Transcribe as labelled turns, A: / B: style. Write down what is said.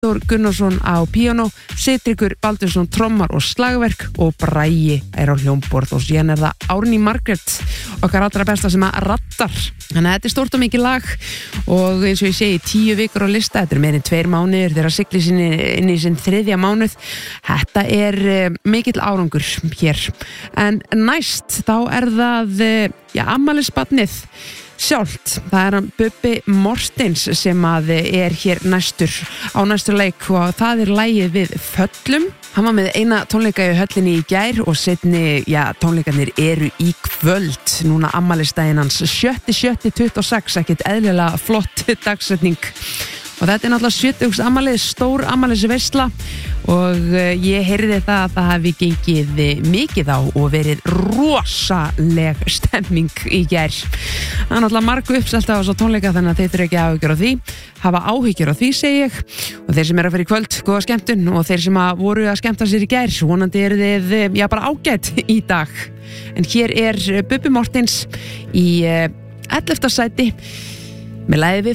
A: Þór Gunnarsson á píanó, Sigtryggur Baldursson trommar og slagverk og Bragi á hljómborð og síðan það Árný Margrét, okkar allra besta sem að rattar. Þannig að þetta stórt og mikið lag og eins og ég segi 10 vikur á lista, þetta meira en 2 mánuðir þegar sigli sinni inn í sinn 3. mánuð. Þetta mikill árangur hér. En næst þá það afmælisbarnið sjálft, það hann Bubbi Mortens sem að hér næstur á næstur leik og það lagið við Föllum. Hann var með eina tónleika í höllinni í gær og seinni, tónleikarnir eru í kvöld. Núna afmælisdaginn hans 7.7.26, ekkert eðlilega flott dagsetning. Og þetta náttúrulega 70. afmælið, stór afmælisveisla og ég heyrði það að það hafi gengið mikið á og verið rosaleg stemming í gær. Það náttúrulega margu uppselt á þessu tónleika þannig að þeir þurfa ekki áhyggjur á því. Hafa áhyggjur á því, segi ég. Og þeir sem að fara í kvöld, góða skemmtun og þeir sem að voru að skemmta sér í gær, vonandi þið bara ágætt í dag. En hér Bubbi Mortens í 11. sæti með lagið við